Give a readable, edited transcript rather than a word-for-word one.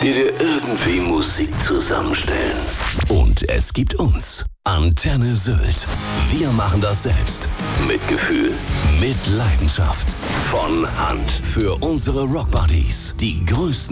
die dir irgendwie Musik zusammenstellen. Und es gibt uns. Antenne Sylt. Wir machen das selbst. Mit Gefühl, Mit Leidenschaft. von Hand. Für unsere Rockbuddies. Die größten